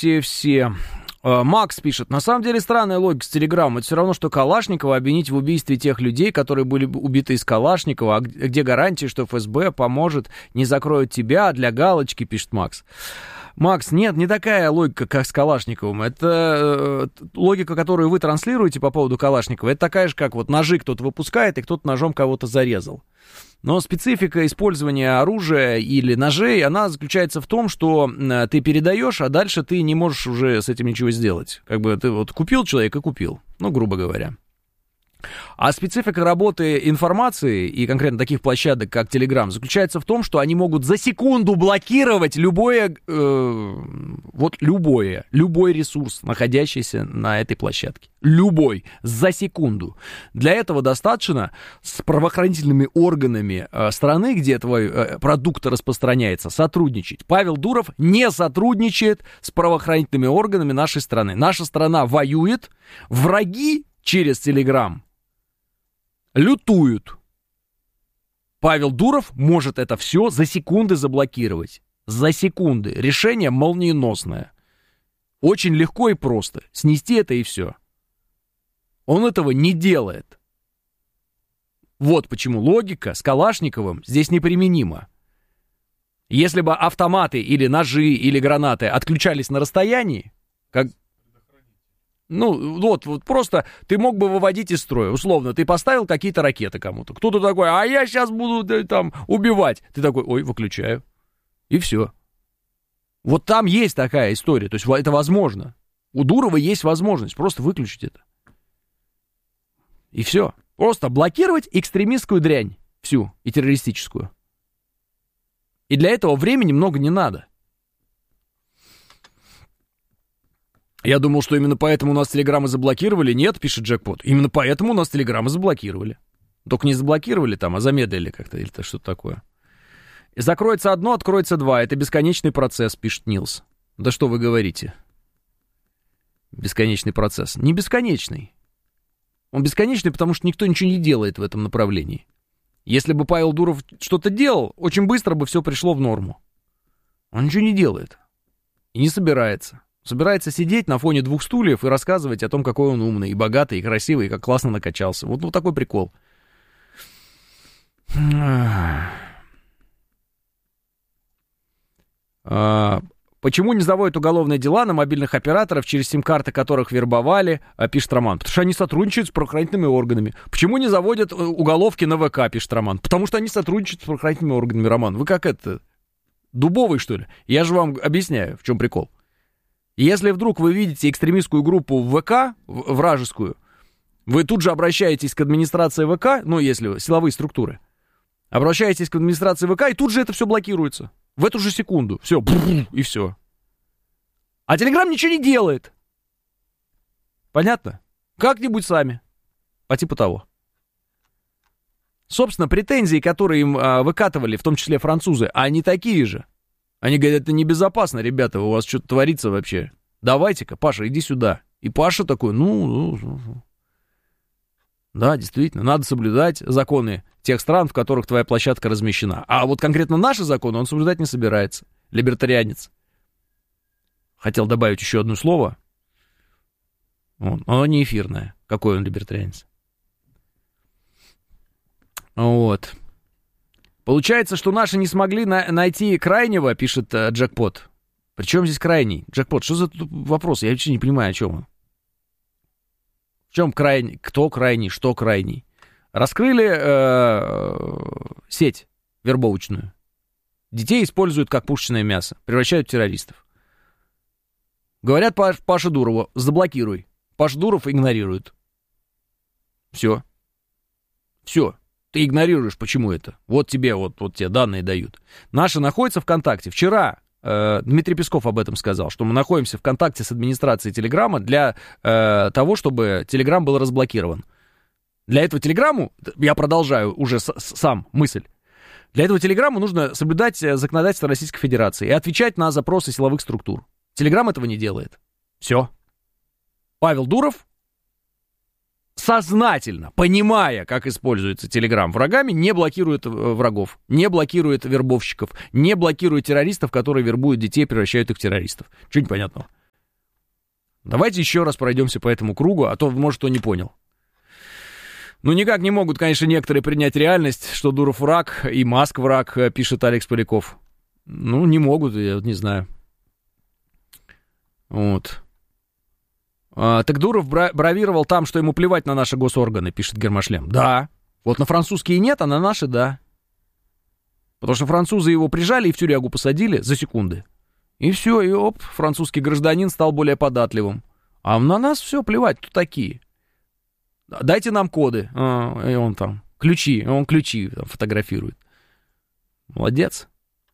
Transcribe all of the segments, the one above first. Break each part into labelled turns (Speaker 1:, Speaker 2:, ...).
Speaker 1: Здравствуйте все. Макс пишет, на самом деле странная логика с Телеграмом. Это все равно, что Калашникова обвинить в убийстве тех людей, которые были убиты из Калашникова. А где гарантия, что ФСБ поможет, не закроют тебя, а для галочки, пишет Макс. Макс, нет, не такая логика, как с Калашниковым. Это логика, которую вы транслируете по поводу Калашникова. Это такая же, как вот ножи кто-то выпускает, и кто-то ножом кого-то зарезал. Но специфика использования оружия или ножей, она заключается в том, что ты передаешь, а дальше ты не можешь уже с этим ничего сделать. Как бы ты вот купил человека и купил, ну, грубо говоря. А специфика работы информации, и конкретно таких площадок, как Telegram, заключается в том, что они могут за секунду блокировать любой ресурс, находящийся на этой площадке. Любой, за секунду. Для этого достаточно с правоохранительными органами страны, где твой продукт распространяется, сотрудничать. Павел Дуров не сотрудничает с правоохранительными органами нашей страны. Наша страна воюет, враги через Telegram лютуют. Павел Дуров может это все за секунды заблокировать. За секунды. Решение молниеносное. Очень легко и просто. Снести это и все. Он этого не делает. Вот почему логика с Калашниковым здесь неприменима. Если бы автоматы или ножи или гранаты отключались на расстоянии, как... Ну, вот просто ты мог бы выводить из строя. Условно, ты поставил какие-то ракеты кому-то. Кто-то такой, а я сейчас буду там убивать. Ты такой, ой, выключаю. И все. Вот там есть такая история. То есть это возможно. У Дурова есть возможность просто выключить это. И все. Просто блокировать экстремистскую дрянь всю и террористическую. И для этого времени много не надо. Я думал, что именно поэтому у нас телеграммы заблокировали. Нет, пишет Джекпот. Именно поэтому у нас телеграммы заблокировали. Только не заблокировали там, а замедлили как-то или что-то такое. Закроется одно, откроется два. Это бесконечный процесс, пишет Нилс. Да что вы говорите? Бесконечный процесс. Не бесконечный. Он бесконечный, потому что никто ничего не делает в этом направлении. Если бы Павел Дуров что-то делал, очень быстро бы все пришло в норму. Он ничего не делает. И не собирается. Собирается сидеть на фоне двух стульев и рассказывать о том, какой он умный, и богатый, и красивый, и как классно накачался. Вот такой прикол. Почему не заводят уголовные дела на мобильных операторов, через сим-карты которых вербовали, пишет Роман? Потому что они сотрудничают с правоохранительными органами. Почему не заводят уголовки на ВК, пишет Роман? Потому что они сотрудничают с правоохранительными органами, Роман. Вы как это, дубовый, что ли? Я же вам объясняю, в чем прикол. Если вдруг вы видите экстремистскую группу в ВК, вражескую, вы тут же обращаетесь к администрации ВК, ну, если силовые структуры, обращаетесь к администрации ВК, и тут же это все блокируется. В эту же секунду. Все, и все. А Телеграм ничего не делает. Понятно? Как-нибудь сами. По типу того. Собственно, претензии, которые им выкатывали, в том числе французы, они такие же. Они говорят, это небезопасно, ребята, у вас что-то творится вообще. Давайте-ка, Паша, иди сюда. И Паша такой, да, действительно, надо соблюдать законы тех стран, в которых твоя площадка размещена. А вот конкретно наши законы он соблюдать не собирается. Либертарианец. Хотел добавить еще одно слово. Оно не эфирное. Какой он либертарианец? Вот. Получается, что наши не смогли найти крайнего, пишет Джекпот. Причем здесь крайний? Джекпот, что за вопрос? Я вообще не понимаю, о чем он. В чем крайний? Кто крайний? Что крайний? Раскрыли сеть вербовочную. Детей используют как пушечное мясо. Превращают в террористов. Говорят Паше Дурову, заблокируй. Паша Дуров игнорирует. Все. Все. Ты игнорируешь, почему это? Вот тебе данные дают. Наши находятся в ВКонтакте. Вчера Дмитрий Песков об этом сказал, что мы находимся в контакте с администрацией Телеграма для того, чтобы Телеграм был разблокирован. Для этого Телеграмму, я продолжаю уже сам мысль, для этого Телеграмму нужно соблюдать законодательство Российской Федерации и отвечать на запросы силовых структур. Телеграм этого не делает. Все. Павел Дуров, сознательно, понимая, как используется Телеграм врагами, не блокирует врагов, не блокирует вербовщиков, не блокирует террористов, которые вербуют детей и превращают их в террористов. Чего непонятного? Давайте еще раз пройдемся по этому кругу, а то, может, кто не понял. Ну, никак не могут, конечно, некоторые принять реальность, что Дуров враг и Маск враг, пишет Алекс Поляков. Ну, не могут, я вот не знаю. Вот. Так Дуров бравировал там, что ему плевать на наши госорганы, пишет Гермошлем. Да. Вот на французские нет, а на наши да. Потому что французы его прижали и в тюрягу посадили за секунды. И все, и оп, французский гражданин стал более податливым. А на нас все, плевать, кто такие. Дайте нам коды. И он там, ключи, он ключи там фотографирует. Молодец.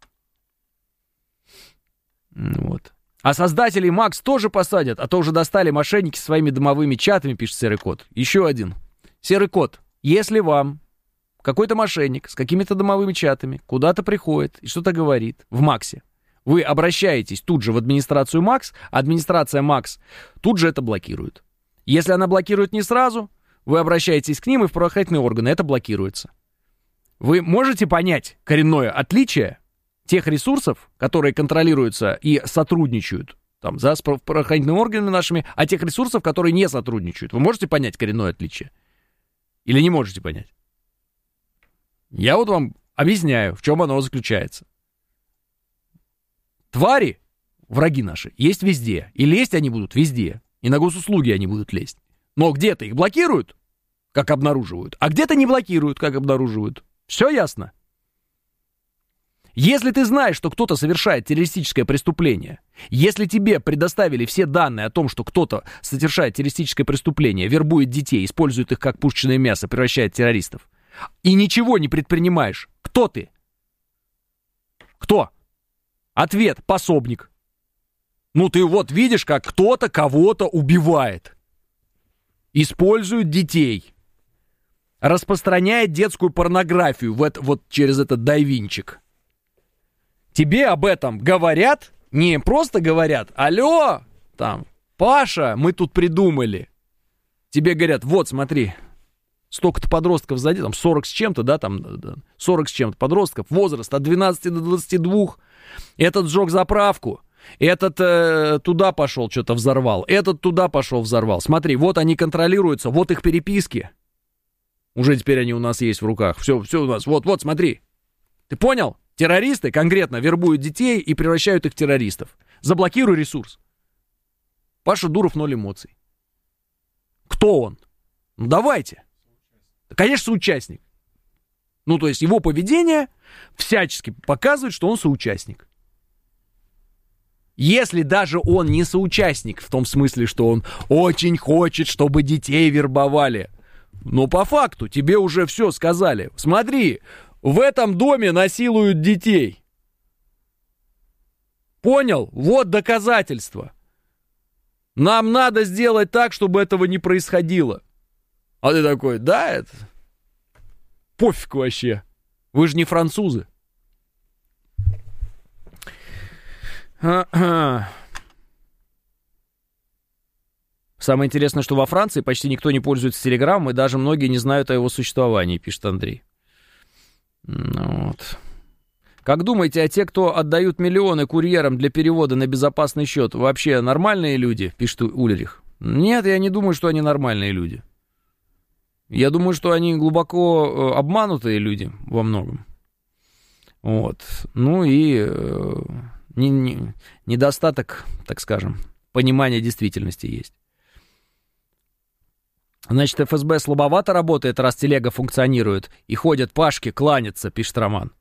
Speaker 1: Вот. А создателей Макс тоже посадят, а то уже достали мошенники своими домовыми чатами, пишет Серый Кот. Еще один. Серый Кот, если вам какой-то мошенник с какими-то домовыми чатами куда-то приходит и что-то говорит в Максе, вы обращаетесь тут же в администрацию Макс, администрация Макс тут же это блокирует. Если она блокирует не сразу, вы обращаетесь к ним и в правоохранительные органы, это блокируется. Вы можете понять коренное отличие тех ресурсов, которые контролируются и сотрудничают там, за правоохранительными органами нашими, а тех ресурсов, которые не сотрудничают? Вы можете понять коренное отличие? Или не можете понять? Я вот вам объясняю, в чем оно заключается. Твари, враги наши, есть везде. И лезть они будут везде. И на госуслуги они будут лезть. Но где-то их блокируют, как обнаруживают, а где-то не блокируют, как обнаруживают. Все ясно? Если ты знаешь, что кто-то совершает террористическое преступление, если тебе предоставили все данные о том, что кто-то совершает террористическое преступление, вербует детей, использует их как пушечное мясо, превращает в террористов, и ничего не предпринимаешь, кто ты? Кто? Ответ: пособник. Ну ты вот видишь, как кто-то кого-то убивает, использует детей, распространяет детскую порнографию вот через этот дайвинчик. Тебе об этом говорят, не просто говорят: алло, там, Паша, мы тут придумали. Тебе говорят: вот, смотри, столько-то подростков сзади, там 40 с чем-то, да, там 40 с чем-то подростков, возраст от 12 до 22. Этот сжег заправку, этот туда пошел, что-то взорвал, этот туда пошел, взорвал. Смотри, вот они контролируются, вот их переписки. Уже теперь они у нас есть в руках. Все у нас, вот, смотри. Ты понял? Террористы конкретно вербуют детей и превращают их в террористов. Заблокируй ресурс. Паша Дуров 0 эмоций. Кто он? Ну давайте. Конечно, соучастник. Ну то есть его поведение всячески показывает, что он соучастник. Если даже он не соучастник, в том смысле, что он очень хочет, чтобы детей вербовали, но по факту тебе уже все сказали. Смотри, в этом доме насилуют детей. Понял? Вот доказательства. Нам надо сделать так, чтобы этого не происходило. А ты такой: да, это пофиг вообще. Вы же не французы. Самое интересное, что во Франции почти никто не пользуется Телеграмом, и даже многие не знают о его существовании, пишет Андрей. Вот. Как думаете, а те, кто отдают миллионы курьерам для перевода на безопасный счет, вообще нормальные люди, пишет Ульрих? Нет, я не думаю, что они нормальные люди. Я думаю, что они глубоко обманутые люди во многом. Вот. Ну и недостаток, так скажем, понимания действительности есть. Значит, ФСБ слабовато работает, раз телега функционирует, и ходят Пашки кланяться, пишет Роман.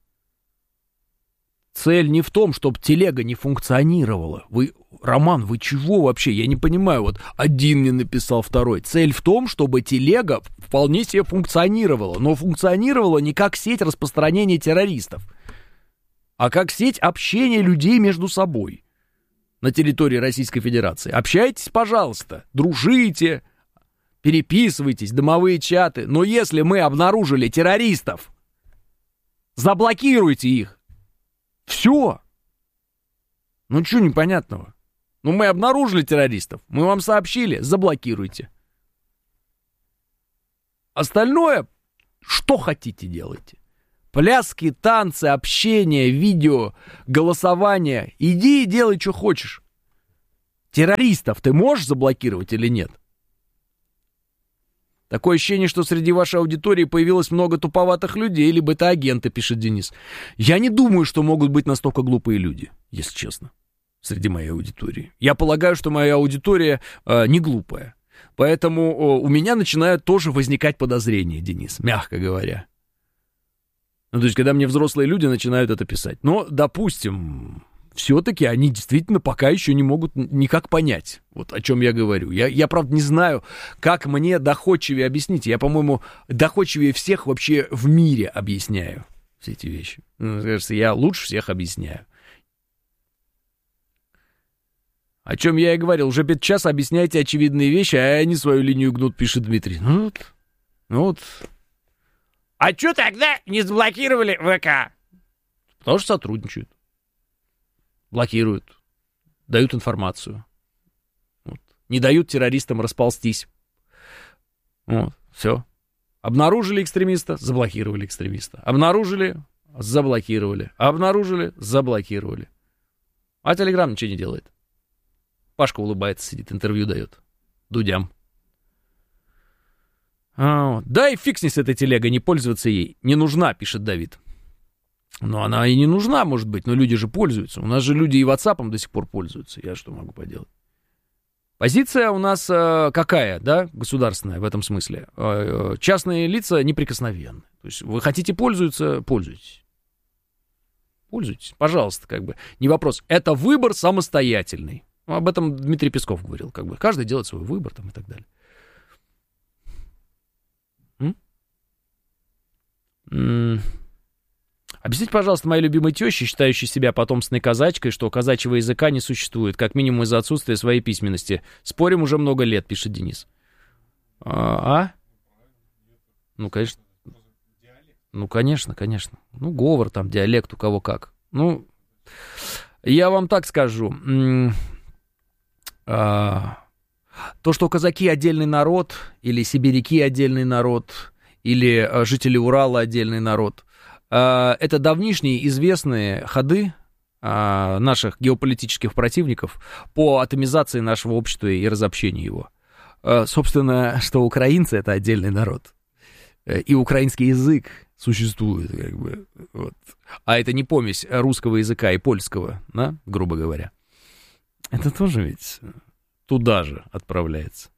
Speaker 1: Цель не в том, чтобы телега не функционировала. Роман, вы чего вообще? Я не понимаю. Вот один мне написал, второй. Цель в том, чтобы телега вполне себе функционировала. Но функционировала не как сеть распространения террористов, а как сеть общения людей между собой на территории Российской Федерации. Общайтесь, пожалуйста, дружите, переписывайтесь, домовые чаты. Но если мы обнаружили террористов, заблокируйте их. Все. Ну, что непонятного? Ну, мы обнаружили террористов, мы вам сообщили, заблокируйте. Остальное, что хотите, делайте. Пляски, танцы, общение, видео, голосование. Иди и делай, что хочешь. Террористов ты можешь заблокировать или нет? Такое ощущение, что среди вашей аудитории появилось много туповатых людей, либо это агенты, пишет Денис. Я не думаю, что могут быть настолько глупые люди, если честно, среди моей аудитории. Я полагаю, что моя аудитория не глупая. Поэтому у меня начинают тоже возникать подозрения, Денис, мягко говоря. Ну, то есть, когда мне взрослые люди начинают это писать. Но, допустим, все-таки они действительно пока еще не могут никак понять, вот о чем я говорю. Я, правда, не знаю, как мне доходчивее объяснить. Я, по-моему, доходчивее всех вообще в мире объясняю все эти вещи. Мне кажется, я лучше всех объясняю. О чем я и говорил. Уже 5 час объясняйте очевидные вещи, а они свою линию гнут, пишет Дмитрий. Ну вот. А что тогда не заблокировали ВК? Потому что сотрудничают. Блокируют. Дают информацию. Вот. Не дают террористам расползтись. Вот. Все. Обнаружили экстремиста, заблокировали экстремиста. Обнаружили, заблокировали. Обнаружили, заблокировали. А Телеграм ничего не делает. Пашка улыбается, сидит, интервью дает. Дудям. Да и фиг с ней с этой телегой, не пользоваться ей. Не нужна, пишет Давид. Но она и не нужна, может быть, но люди же пользуются. У нас же люди и WhatsApp до сих пор пользуются. Я что могу поделать? Позиция у нас какая, да, государственная в этом смысле? Частные лица неприкосновенны. То есть вы хотите пользоваться, пользуйтесь. Пользуйтесь, пожалуйста, как бы. Не вопрос. Это выбор самостоятельный. Об этом Дмитрий Песков говорил, как бы. Каждый делает свой выбор там и так далее. Объясните, пожалуйста, моей любимой теще, считающей себя потомственной казачкой, что казачьего языка не существует, как минимум из-за отсутствия своей письменности. Спорим уже много лет, пишет Денис. Ну, конечно. Ну, конечно, конечно. Ну, говор там, диалект, у кого как. Ну, я вам так скажу. То, что казаки отдельный народ, или сибиряки отдельный народ, или жители Урала отдельный народ, это давнишние известные ходы наших геополитических противников по атомизации нашего общества и разобщению его. Собственно, что украинцы — это отдельный народ. И украинский язык существует, как бы. Вот. А это не помесь русского языка и польского, да, грубо говоря. Это тоже ведь туда же отправляется.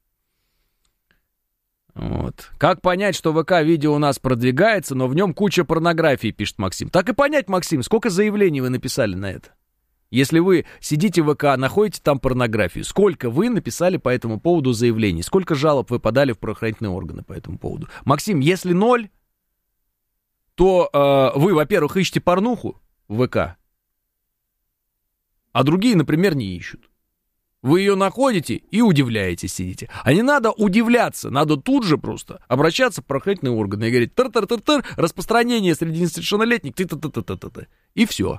Speaker 1: Вот. Как понять, что ВК-видео у нас продвигается, но в нем куча порнографии, пишет Максим. Так и понять, Максим, сколько заявлений вы написали на это? Если вы сидите в ВК, находите там порнографию, сколько вы написали по этому поводу заявлений? Сколько жалоб вы подали в правоохранительные органы по этому поводу? Максим, если 0, то вы, во-первых, ищете порнуху в ВК, а другие, например, не ищут. Вы ее находите и удивляетесь, сидите. А не надо удивляться, надо тут же просто обращаться в правоохранительные органы и говорить: тыр-тыр-тыр-тыр, распространение среди несовершеннолетних, ты-ты-ты-ты-ты-ты. И все.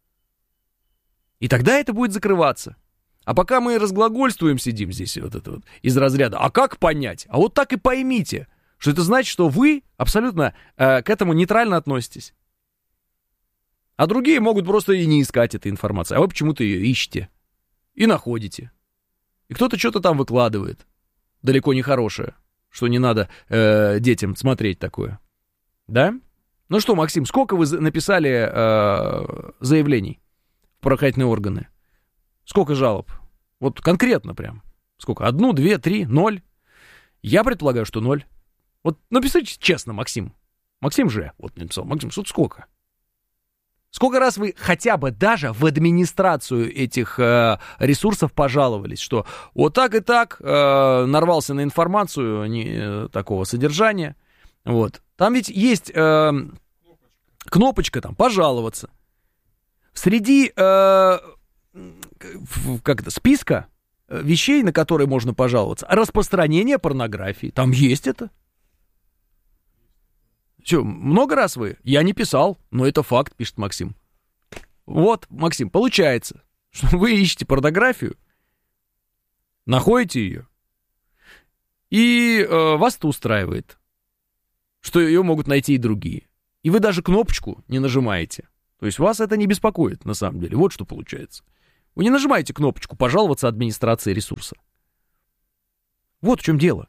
Speaker 1: И тогда это будет закрываться. А пока мы разглагольствуем, сидим здесь вот это вот из разряда: а как понять? А вот так и поймите, что это значит, что вы абсолютно к этому нейтрально относитесь. А другие могут просто и не искать этой информации, а вы почему-то ее ищете. И находите. И кто-то что-то там выкладывает. Далеко не хорошее. Что не надо детям смотреть такое. Да? Ну что, Максим, сколько вы написали заявлений в правоохранительные органы? Сколько жалоб? Вот конкретно прям. Сколько? 1, 2, 3, 0? Я предполагаю, что 0. Вот напишите честно, Максим. Максим же вот написал. Максим, что сколько? Сколько раз вы хотя бы даже в администрацию этих ресурсов пожаловались, что вот так и так нарвался на информацию такого содержания. Вот. Там ведь есть кнопочка там «Пожаловаться». Среди списка вещей, на которые можно пожаловаться, распространение порнографии. Там есть это. Что, много раз вы? Я не писал, но это факт, пишет Максим. Вот, Максим, получается, что вы ищете порнографию, находите ее, и вас это устраивает, что ее могут найти и другие. И вы даже кнопочку не нажимаете. То есть вас это не беспокоит, на самом деле. Вот что получается. Вы не нажимаете кнопочку «Пожаловаться администрации ресурса». Вот в чем дело.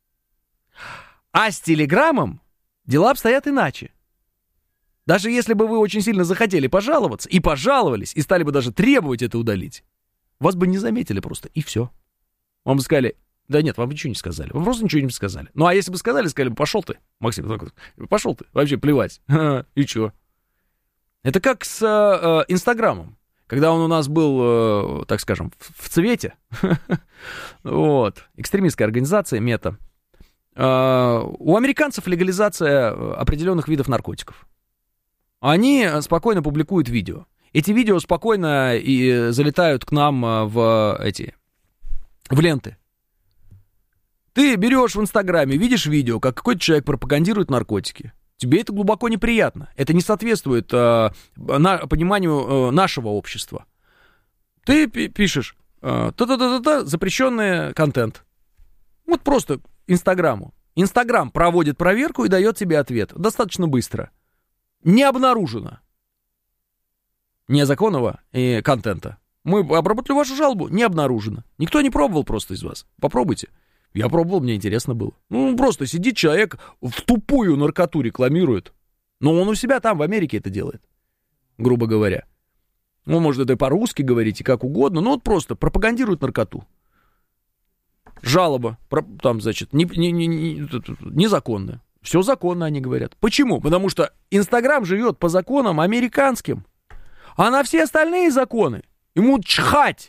Speaker 1: А с Телеграмом дела обстоят иначе. Даже если бы вы очень сильно захотели пожаловаться, и пожаловались, и стали бы даже требовать это удалить, вас бы не заметили просто, и все. Вам бы сказали, да нет, вам ничего не сказали, вам просто ничего не сказали. Ну, а если бы сказали бы, пошел ты, Максим, пошел ты, вообще плевать, и чё? Это как с Инстаграмом, когда он у нас был, так скажем, в цвете, вот, экстремистская организация, Мета. У американцев легализация определенных видов наркотиков. Они спокойно публикуют видео. Эти видео спокойно и залетают к нам в ленты. Ты берешь в Инстаграме, видишь видео, как какой-то человек пропагандирует наркотики. Тебе это глубоко неприятно. Это не соответствует пониманию нашего общества. Ты пишешь запрещенный контент. Вот просто Инстаграму. Инстаграм проводит проверку и дает тебе ответ. Достаточно быстро. Не обнаружено незаконного контента. Мы обработали вашу жалобу, не обнаружено. Никто не пробовал просто из вас. Попробуйте. Я пробовал, мне интересно было. Ну, просто сидит человек, в тупую наркоту рекламирует. Но он у себя там, в Америке это делает. Грубо говоря. Он может это и по-русски говорить, и как угодно, но вот просто пропагандирует наркоту. Жалоба, там, значит, незаконная. Все законно, они говорят. Почему? Потому что Инстаграм живет по законам американским. А на все остальные законы ему чхать.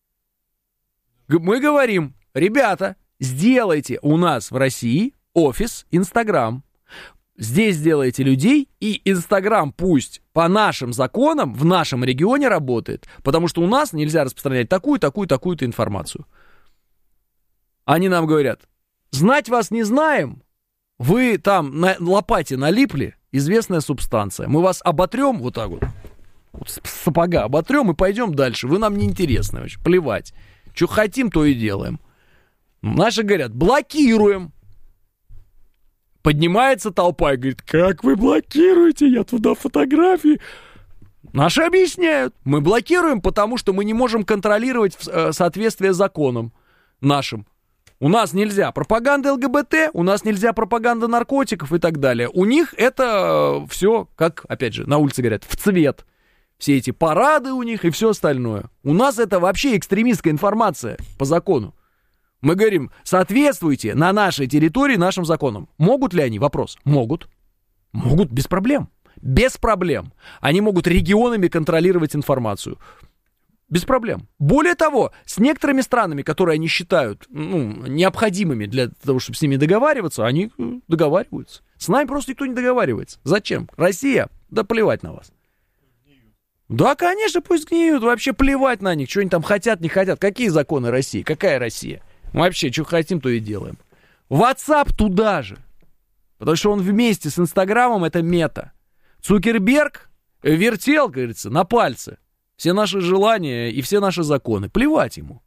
Speaker 1: Мы говорим, ребята, сделайте у нас в России офис Инстаграм. Здесь сделайте людей, и Инстаграм пусть по нашим законам в нашем регионе работает. Потому что у нас нельзя распространять такую-то информацию. Они нам говорят, знать вас не знаем. Вы там на лопате налипли, известная субстанция. Мы вас оботрем вот так вот с сапога оботрем и пойдем дальше. Вы нам не интересны вообще, плевать. Что хотим, то и делаем. Наши говорят, блокируем. Поднимается толпа и говорит, как вы блокируете? Я туда фотографии. Наши объясняют. Мы блокируем, потому что мы не можем контролировать соответствие законам нашим. У нас нельзя пропаганда ЛГБТ, у нас нельзя пропаганда наркотиков и так далее. У них это все, как, опять же, на улице говорят, в цвет. Все эти парады у них и все остальное. У нас это вообще экстремистская информация по закону. Мы говорим, соответствуйте на нашей территории нашим законам. Могут ли они? Вопрос. Могут. Могут без проблем. Без проблем. Они могут регионами контролировать информацию. Без проблем. Более того, с некоторыми странами, которые они считают необходимыми для того, чтобы с ними договариваться, они договариваются. С нами просто никто не договаривается. Зачем? Россия? Да плевать на вас. Да, конечно, пусть гниют. Вообще плевать на них. Что они там хотят, не хотят. Какие законы России? Какая Россия? Вообще, что хотим, то и делаем. WhatsApp туда же. Потому что он вместе с Инстаграмом, это мета. Цукерберг вертел, говорится, на пальце все наши желания и все наши законы. Плевать ему.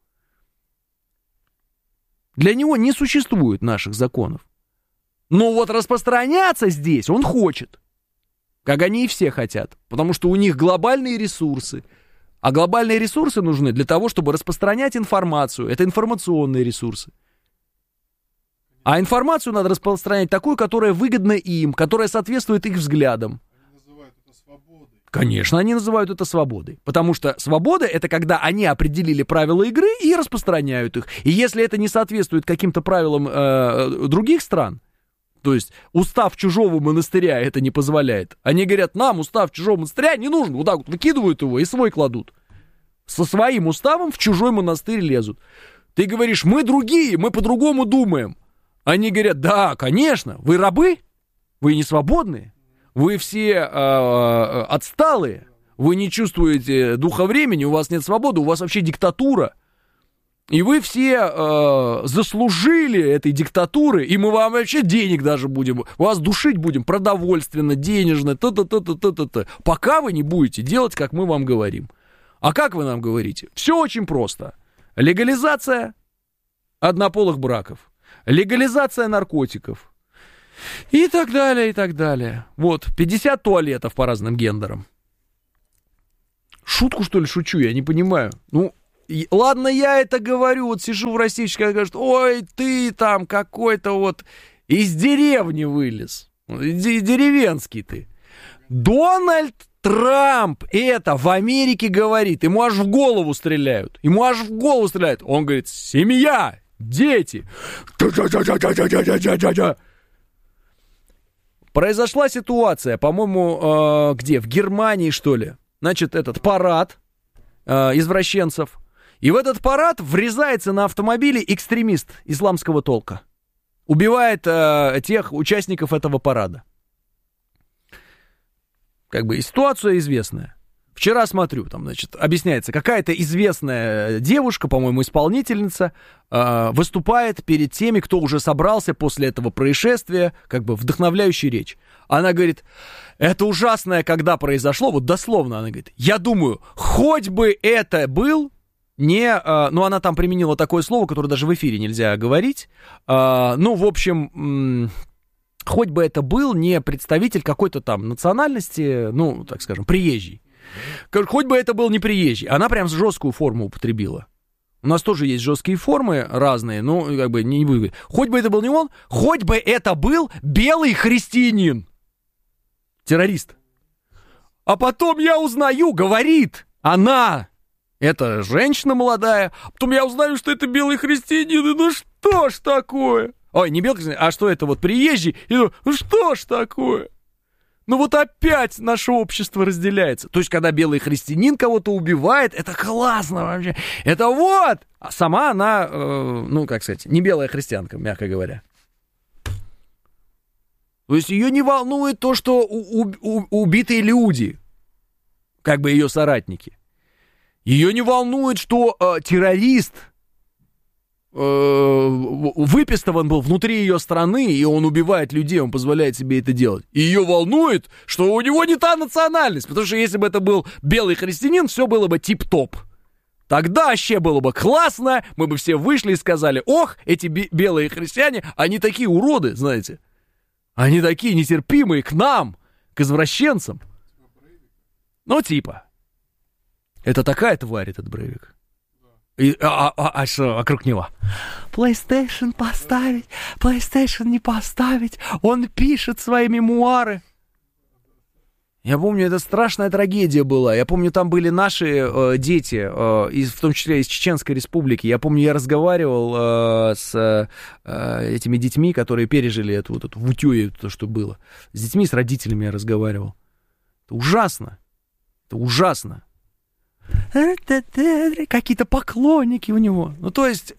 Speaker 1: Для него не существует наших законов. Но вот распространяться здесь он хочет. Как они и все хотят. Потому что у них глобальные ресурсы. А глобальные ресурсы нужны для того, чтобы распространять информацию. Это информационные ресурсы. А информацию надо распространять такую, которая выгодна им, которая соответствует их взглядам. Конечно, они называют это свободой. Потому что свобода — это когда они определили правила игры и распространяют их. И если это не соответствует каким-то правилам других стран, то есть устав чужого монастыря это не позволяет, они говорят, нам устав чужого монастыря не нужен. Вот так вот выкидывают его и свой кладут. Со своим уставом в чужой монастырь лезут. Ты говоришь, мы другие, мы по-другому думаем. Они говорят, да, конечно, вы рабы, вы не свободные. Вы все отсталые, вы не чувствуете духа времени, у вас нет свободы, у вас вообще диктатура. И вы все заслужили этой диктатуры, и мы вам вообще денег даже будем, вас душить будем продовольственно, денежно, т-т-т-т-т-т. Пока вы не будете делать, как мы вам говорим. А как вы нам говорите? Все очень просто. Легализация однополых браков, легализация наркотиков. И так далее, и так далее. Вот, 50 туалетов по разным гендерам. Шутку, что ли, шучу? Я не понимаю. Ну, ладно, я это говорю, вот сижу в российской, говорят, ой, ты там какой-то вот из деревни вылез. Деревенский ты. Дональд Трамп это в Америке говорит. Ему аж в голову стреляют. Он говорит, семья, дети. Произошла ситуация, по-моему, где? В Германии, что ли? Значит, этот парад извращенцев. И в этот парад врезается на автомобиле экстремист исламского толка. Убивает тех участников этого парада. Как бы и ситуация известная. Вчера смотрю, там, значит, объясняется, какая-то известная девушка, по-моему, исполнительница, выступает перед теми, кто уже собрался после этого происшествия, как бы вдохновляющая речь. Она говорит, это ужасное, когда произошло, вот дословно она говорит, я думаю, хоть бы это был не... ну, она там применила такое слово, которое даже в эфире нельзя говорить. Ну, в общем... Хоть бы это был не представитель какой-то там национальности, ну, так скажем, приезжий. Хоть бы это был не приезжий. Она прям жесткую форму употребила. У нас тоже есть жесткие формы разные, ну, как бы не буду. Хоть бы это был не он, хоть бы это был белый христианин. Террорист. А потом я узнаю, говорит она, это женщина молодая, потом я узнаю, что это белый христианин, и ну что ж такое? Ой, не белый, а что это вот приезжий? И ну что ж такое? Ну вот опять наше общество разделяется. То есть, когда белый христианин кого-то убивает, это классно вообще. Это вот! А сама она, ну, как сказать, не белая христианка, мягко говоря. То есть, ее не волнует то, что убитые люди, как бы ее соратники. Ее не волнует, что террорист... выпистован был внутри ее страны, и он убивает людей, он позволяет себе это делать. И ее волнует, что у него не та национальность, потому что если бы это был белый христианин, все было бы тип-топ. Тогда вообще было бы классно, мы бы все вышли и сказали, ох, эти белые христиане, они такие уроды, знаете. Они такие нетерпимые к нам, к извращенцам. Ну, типа. Это такая тварь, этот Брейвик. Что вокруг него? PlayStation поставить, PlayStation не поставить. Он пишет свои мемуары. Я помню, это страшная трагедия была. Я помню, там были наши дети, в том числе из Чеченской Республики. Я помню, я разговаривал с этими детьми, которые пережили эту в Утюе, то, что было. С детьми, с родителями я разговаривал. Это ужасно. Это ужасно. Какие-то поклонники у него. Ну, то есть...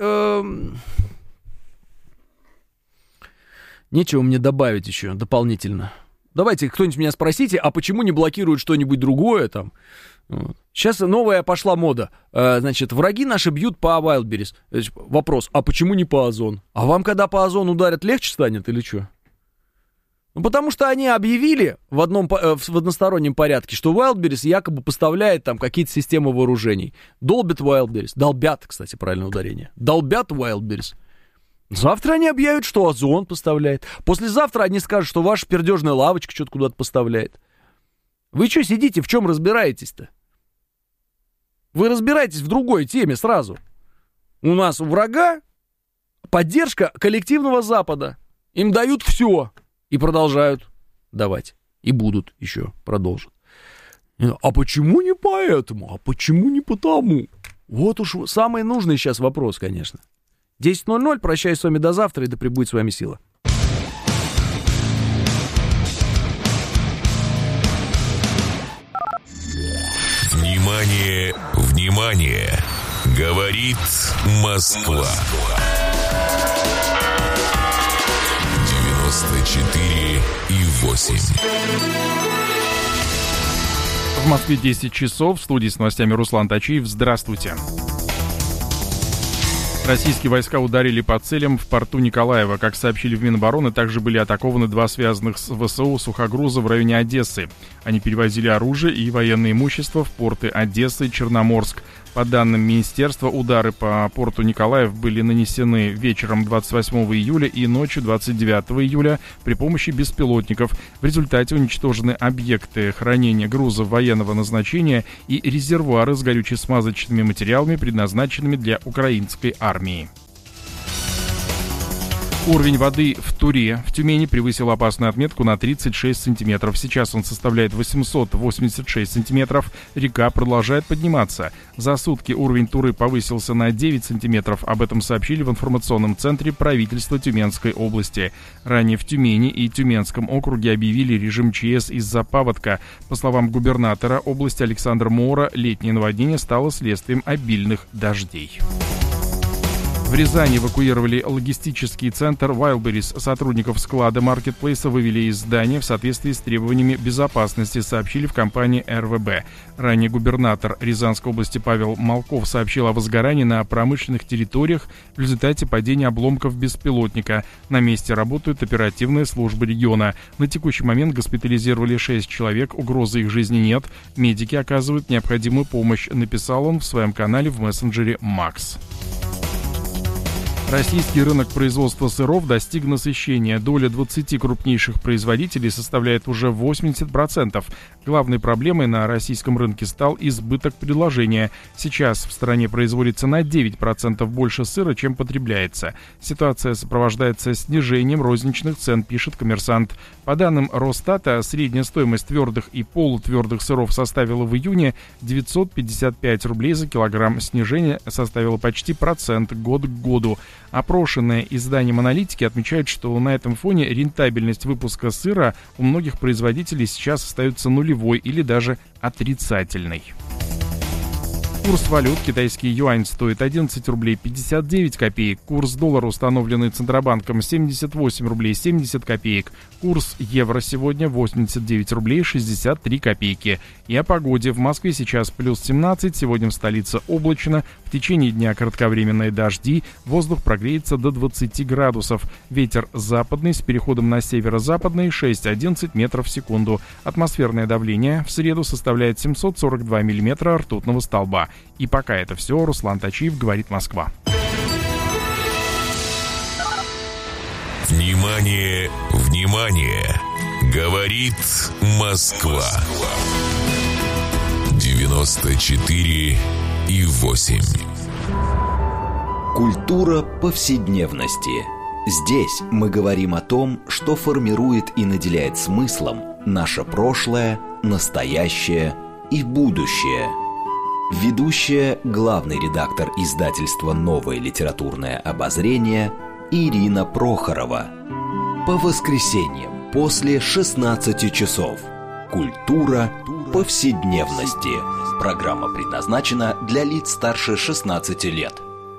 Speaker 1: Нечего мне добавить еще дополнительно. Давайте кто-нибудь меня спросите, а почему не блокируют что-нибудь другое там? Вот. Сейчас новая пошла мода. Значит, враги наши бьют по Wildberries. Вопрос, а почему не по Озон? А вам, когда по Озон ударят, легче станет или что? Ну, потому что они объявили в одностороннем порядке, что Wildberries якобы поставляет там какие-то системы вооружений. Долбят Wildberries. Долбят, кстати, правильное ударение. Долбят Wildberries. Завтра они объявят, что Озон поставляет. Послезавтра они скажут, что ваша пердежная лавочка что-то куда-то поставляет. Вы что сидите, в чем разбираетесь-то? Вы разбираетесь в другой теме сразу. У нас у врага поддержка коллективного Запада. Им дают все. И продолжают давать. И будут еще продолжить. А почему не поэтому? А почему не потому? Вот уж самый нужный сейчас вопрос, конечно. 10:00. Прощаюсь с вами до завтра, и да пребудет с вами сила.
Speaker 2: Внимание, внимание! Говорит Москва. 94,8.
Speaker 3: В Москве 10 часов. В студии с новостями Руслан Тачиев. Здравствуйте. Российские войска ударили по целям в порту Николаева. Как сообщили в Минобороны, также были атакованы 2 связанных с ВСУ сухогруза в районе Одессы. Они перевозили оружие и военное имущество в порты Одессы и Черноморск. По данным министерства, удары по порту Николаев были нанесены вечером 28 июля и ночью 29 июля при помощи беспилотников. В результате уничтожены объекты хранения грузов военного назначения и резервуары с горюче-смазочными материалами, предназначенными для украинской армии. Уровень воды в Туре в Тюмени превысил опасную отметку на 36 сантиметров. Сейчас он составляет 886 сантиметров. Река продолжает подниматься. За сутки уровень Туры повысился на 9 сантиметров. Об этом сообщили в информационном центре правительства Тюменской области. Ранее в Тюмени и Тюменском округе объявили режим ЧС из-за паводка. По словам губернатора области Александра Моура, летнее наводнение стало следствием обильных дождей. В Рязани эвакуировали логистический центр Wildberries. Сотрудников склада маркетплейса вывели из здания в соответствии с требованиями безопасности, сообщили в компании РВБ. Ранее губернатор Рязанской области Павел Малков сообщил о возгорании на промышленных территориях в результате падения обломков беспилотника. На месте работают оперативные службы региона. На текущий момент госпитализировали 6 человек, угрозы их жизни нет. Медики оказывают необходимую помощь, написал он в своем канале в мессенджере Макс. Российский рынок производства сыров достиг насыщения. Доля 20 крупнейших производителей составляет уже 80%. Главной проблемой на российском рынке стал избыток предложения. Сейчас в стране производится на 9% больше сыра, чем потребляется. Ситуация сопровождается снижением розничных цен, пишет «Коммерсант». По данным Росстата, средняя стоимость твердых и полутвердых сыров составила в июне 955 рублей за килограмм. Снижение составило почти процент год к году. Опрошенные изданием аналитики отмечают, что на этом фоне рентабельность выпуска сыра у многих производителей сейчас остается нулевой или даже отрицательной. Курс валют: китайский юань стоит 11 рублей 59 копеек. Курс доллара, установленный Центробанком, 78 рублей 70 копеек. Курс евро сегодня 89 рублей 63 копейки. И о погоде. В Москве сейчас плюс 17, сегодня в столице облачно. В течение дня кратковременные дожди. Воздух прогреется до 20 градусов. Ветер западный с переходом на северо-западный 6-11 метров в секунду. Атмосферное давление в среду составляет 742 миллиметра ртутного столба. И пока это все. Руслан Тачиев, говорит Москва.
Speaker 2: Внимание, внимание! Говорит Москва. 94,8.
Speaker 4: Культура повседневности. Здесь мы говорим о том, что формирует и наделяет смыслом наше прошлое, настоящее и будущее. Ведущая, главный редактор издательства «Новое литературное обозрение» Ирина Прохорова. По воскресеньям после 16 часов. Культура повседневности. Программа предназначена для лиц старше 16 лет.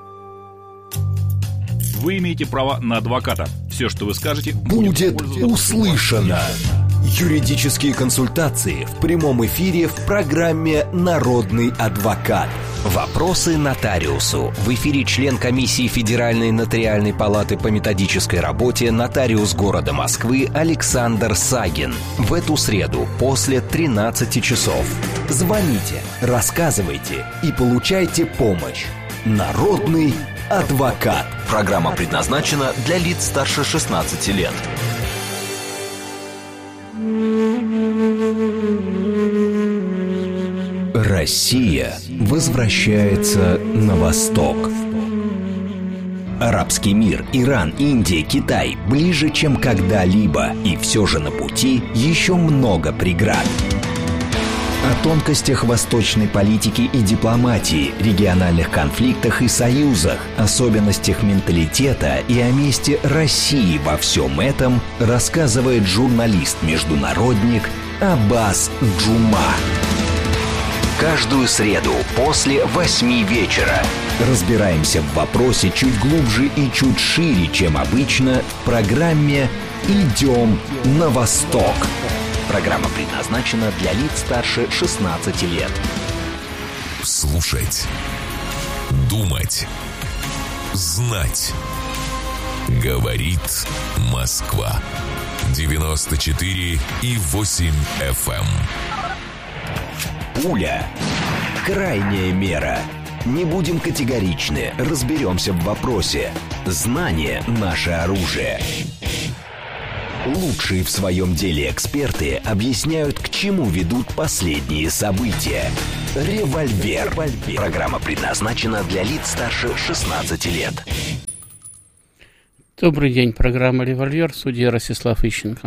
Speaker 5: Вы имеете право на адвоката. Все, что вы скажете,
Speaker 4: будет услышано. Юридические консультации в прямом эфире в программе «Народный адвокат». Вопросы нотариусу. В эфире член комиссии Федеральной нотариальной палаты по методической работе, нотариус города Москвы Александр Сагин. В эту среду после 13 часов. Звоните, рассказывайте и получайте помощь. «Народный адвокат». Программа предназначена для лиц старше 16 лет. Россия возвращается на восток. Арабский мир, Иран, Индия, Китай ближе, чем когда-либо. И все же на пути еще много преград. О тонкостях восточной политики и дипломатии, региональных конфликтах и союзах, особенностях менталитета и о месте России во всем этом рассказывает журналист-международник Аббас Джума. Каждую среду после 8 вечера разбираемся в вопросе чуть глубже и чуть шире, чем обычно, в программе «Идем на восток». Программа предназначена для лиц старше 16 лет.
Speaker 2: Слушать, думать, знать. Говорит Москва. 94,8 FM.
Speaker 4: Пуля. Крайняя мера. Не будем категоричны, разберемся в вопросе. Знание – наше оружие. Лучшие в своем деле эксперты объясняют, к чему ведут последние события. «Револьвер». Программа предназначена для лиц старше 16 лет.
Speaker 6: Добрый день, программа «Револьвер», судья Ростислав Ищенко.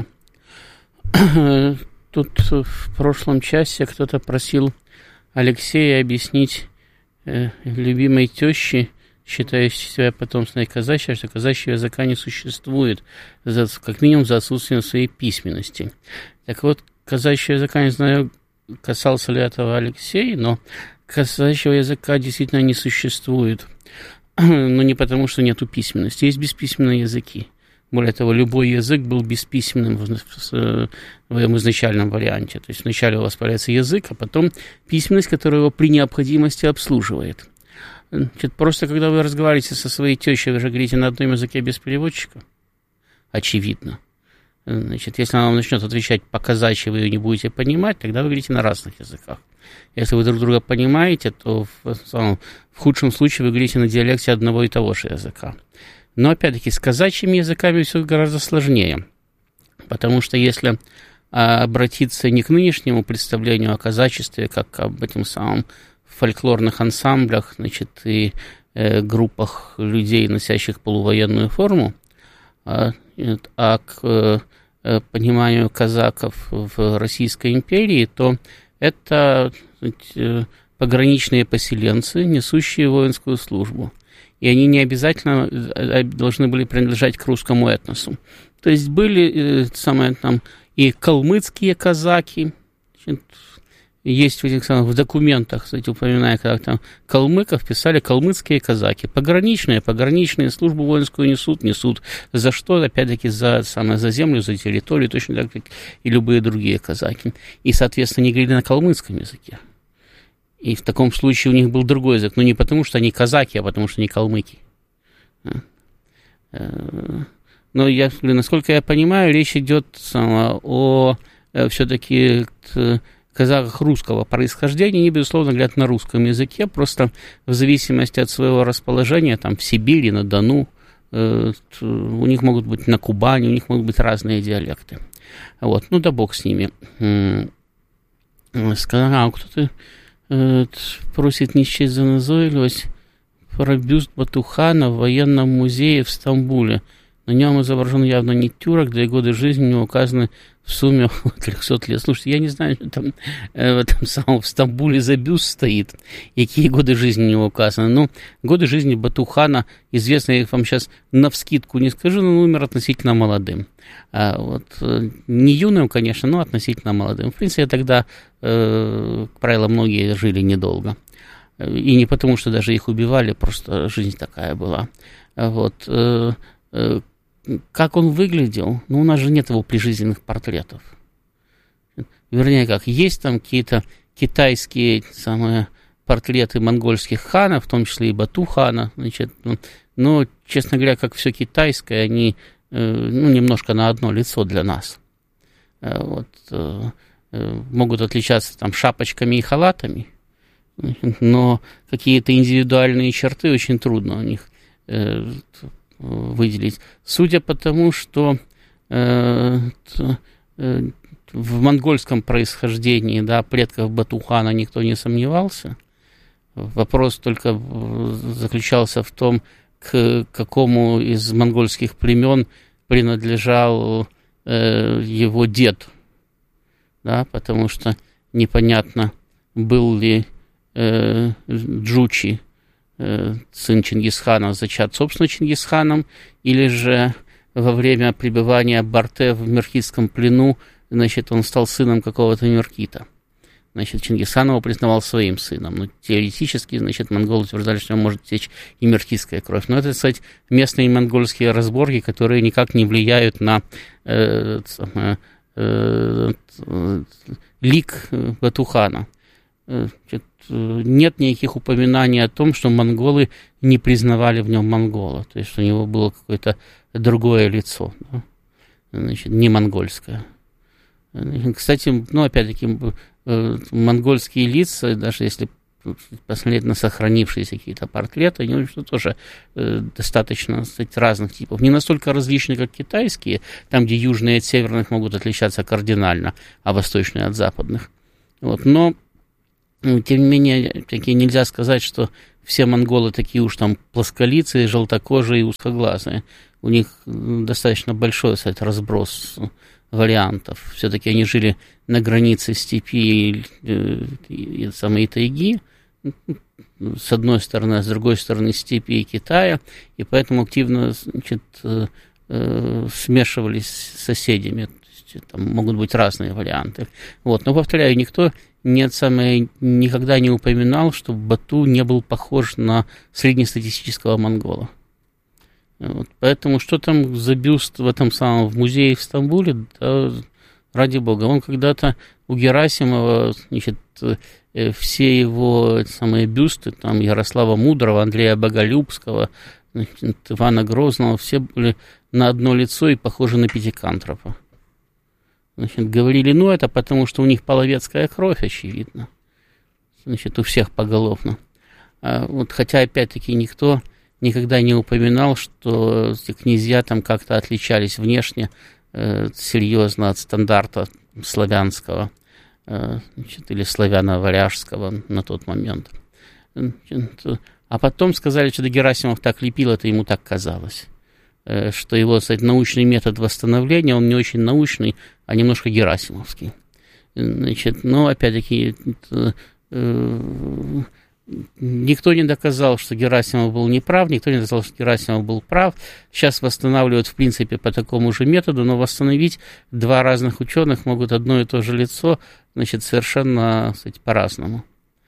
Speaker 6: Тут в прошлом часе кто-то просил Алексея объяснить любимой теще, считающей себя потомственной казачьей, что казачьего языка не существует, как минимум за отсутствием своей письменности. Так вот, казачьего языка, не знаю, касался ли этого Алексей, но казачьего языка действительно не существует. Но не потому, что нету письменности. Есть бесписьменные языки. Более того, любой язык был бесписьменным в своем изначальном варианте. То есть вначале у вас появляется язык, а потом письменность, которая его при необходимости обслуживает. Значит, просто когда вы разговариваете со своей тещей, вы же говорите на одном языке без переводчика. Очевидно. Значит, если она вам начнет отвечать по-казачьи, вы ее не будете понимать, тогда вы говорите на разных языках. Если вы друг друга понимаете, то в худшем случае вы говорите на диалекте одного и того же языка. Но, опять-таки, с казачьими языками все гораздо сложнее. Потому что если обратиться не к нынешнему представлению о казачестве, как об этом самом фольклорных ансамблях, значит, и группах людей, носящих полувоенную форму, а к пониманию казаков в Российской империи, то это пограничные поселенцы, несущие воинскую службу. И они не обязательно должны были принадлежать к русскому этносу. То есть были и калмыцкие казаки. Есть в этих самых в документах, кстати, упоминая, когда там калмыков писали калмыцкие казаки. Пограничные службу воинскую несут. За что? Опять-таки за землю, за территорию, точно так, как и любые другие казаки. И, соответственно, они говорили на калмыцком языке. И в таком случае у них был другой язык. Но не потому, что они казаки, а потому, что они калмыки. Но насколько я понимаю, речь идет о все-таки казахах русского происхождения, они, безусловно, говорят на русском языке, просто в зависимости от своего расположения, там, в Сибири, на Дону, у них могут быть на Кубани, у них могут быть разные диалекты. Вот, ну да бог с ними. Кто-то просит не счесть за назойливость про бюст Батухана в военном музее в Стамбуле. На нем изображен явно не тюрок, да и годы жизни у него указаны в сумме около 300 лет. Слушайте, я не знаю, что там в Стамбуле за бюст стоит, какие годы жизни у него указаны. Ну, годы жизни Батухана известны, я их вам сейчас навскидку не скажу, но умер относительно молодым. Не юным, конечно, но относительно молодым. В принципе, тогда, как правило, многие жили недолго. И не потому, что даже их убивали, просто жизнь такая была. Как он выглядел? Ну, у нас же нет его прижизненных портретов. Вернее, как, есть там какие-то китайские портреты монгольских ханов, в том числе и Бату-хана, значит, но, честно говоря, как все китайское, они немножко на одно лицо для нас. Могут отличаться там шапочками и халатами, но какие-то индивидуальные черты очень трудно у них выделить. Судя по тому, что в монгольском происхождении, да, предков Батухана никто не сомневался. Вопрос только заключался в том, к какому из монгольских племен принадлежал его дед. Да, потому что непонятно, был ли Джучи, сын Чингисхана, зачат, собственно, Чингисханом, или же во время пребывания Барте в меркитском плену, значит, он стал сыном какого-то меркита. Значит, Чингисхан его признавал своим сыном. Но теоретически, значит, монголы утверждали, что он может течь и меркитская кровь. Но это, кстати, местные монгольские разборки, которые никак не влияют на лик Батухана. Нет никаких упоминаний о том, что монголы не признавали в нем монгола, то есть у него было какое-то другое лицо, да? Значит, не монгольское. Кстати, опять-таки, монгольские лица, даже если посмотреть на сохранившиеся какие-то портреты, они тоже достаточно, кстати, разных типов. Не настолько различны, как китайские, там, где южные от северных могут отличаться кардинально, а восточные от западных. Вот. Но, тем не менее, нельзя сказать, что все монголы такие уж там плосколицые, желтокожие и узкоглазые. У них достаточно большой, кстати, разброс вариантов. Все-таки они жили на границе степи и самой тайги, с одной стороны, а с другой стороны степи и Китая, и поэтому активно, значит, смешивались с соседями. То есть, там могут быть разные варианты. Вот. Но, повторяю, никто никогда не упоминал, что Бату не был похож на среднестатистического монгола. Вот, поэтому что там за бюст в этом самом в музее в Стамбуле, да, ради бога. Он когда-то у Герасимова, значит, все его самые бюсты, там Ярослава Мудрого, Андрея Боголюбского, значит, Ивана Грозного, все были на одно лицо и похожи на Пятикантропа. Значит, говорили, это потому, что у них половецкая кровь, очевидно. Значит, у всех поголовно. Вот, хотя, опять-таки, никто никогда не упоминал, что эти князья там как-то отличались внешне серьезно от стандарта славянского, значит, или славяно-варяжского на тот момент. А потом сказали, что Герасимов так лепил, это ему так казалось, что его, кстати, научный метод восстановления, он не очень научный, а немножко герасимовский. Значит, но, опять-таки, никто не доказал, что Герасимов был неправ, никто не доказал, что Герасимов был прав. Сейчас восстанавливают, в принципе, по такому же методу, но восстановить два разных ученых могут одно и то же лицо, значит, совершенно, кстати, по-разному.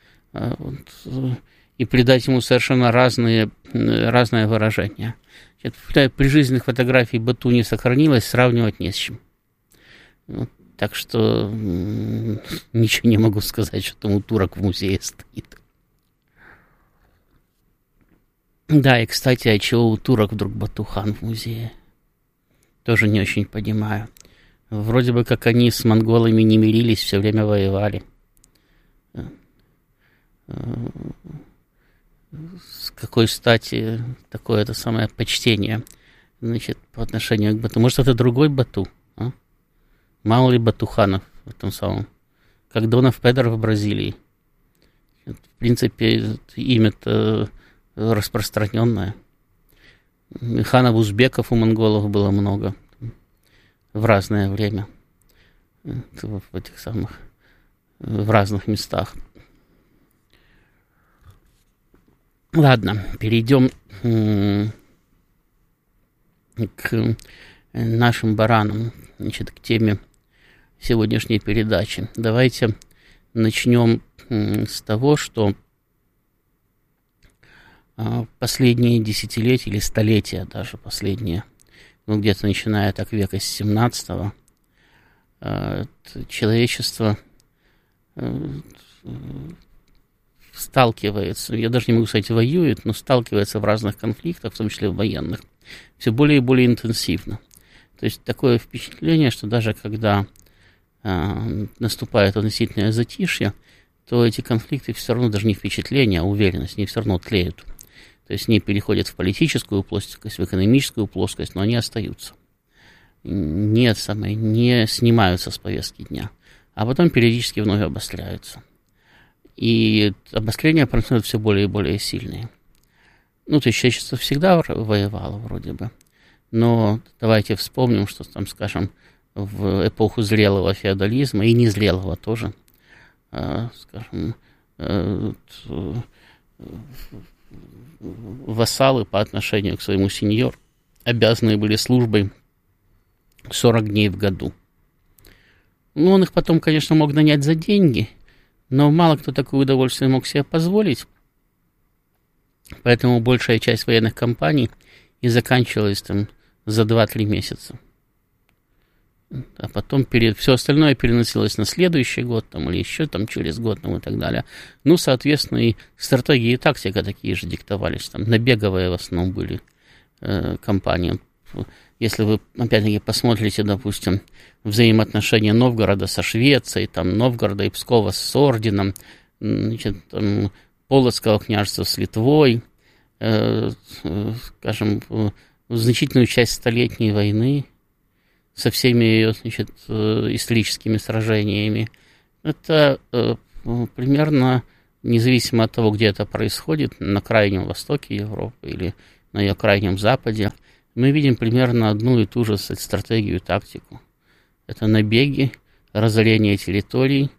Speaker 6: И придать ему совершенно разное выражение. Прижизненных фотографий Бату не сохранилось, сравнивать не с чем. Вот, так что ничего не могу сказать, что там у турок в музее стоит. Да, и, кстати, а чего у турок вдруг Бату-хан в музее? Тоже не очень понимаю. Вроде бы как они с монголами не мирились, все время воевали. С какой стати такое это самое почтение, значит, по отношению к Бату? Может, это другой Бату? А? Мало ли Батуханов в этом самом. Как Донов Педро в Бразилии. В принципе, имя-то распространенное. Ханов-узбеков у монголов было много в разное время. В этих самых, в разных местах. Ладно, перейдем к нашим баранам, значит, к теме сегодняшней передачи. Давайте начнем с того, что последние десятилетия или столетия даже последние, где-то начиная так века с 17-го, человечество сталкивается, я даже не могу сказать воюет, но сталкивается в разных конфликтах, в том числе в военных, все более и более интенсивно. То есть такое впечатление, что даже когда наступает относительное затишье, то эти конфликты все равно даже не впечатление, а уверенность, они все равно тлеют. То есть они переходят в политическую плоскость, в экономическую плоскость, но они остаются. Не снимаются с повестки дня, а потом периодически вновь обостряются. И обострения происходят все более и более сильные. То есть человечество всегда воевало вроде бы. Но давайте вспомним, что там, скажем, в эпоху зрелого феодализма и незрелого тоже, скажем, вассалы по отношению к своему сеньору обязаны были службой 40 дней в году. Он их потом, конечно, мог нанять за деньги, но мало кто такое удовольствие мог себе позволить. Поэтому большая часть военных кампаний и заканчивалась там за 2-3 месяца. А потом все остальное переносилось на следующий год там, или еще там, через год там, и так далее. Соответственно, и стратегии и тактика такие же диктовались. Там, набеговые в основном были кампании. Если вы, опять-таки, посмотрите, допустим, взаимоотношения Новгорода со Швецией, там, Новгорода и Пскова с орденом, значит, там, Полоцкого княжества с Литвой, скажем, значительную часть Столетней войны со всеми ее, значит, историческими сражениями. Это примерно, независимо от того, где это происходит, на Крайнем Востоке Европы или на ее Крайнем Западе, мы видим примерно одну и ту же стратегию и тактику. Это набеги, разорение территорий,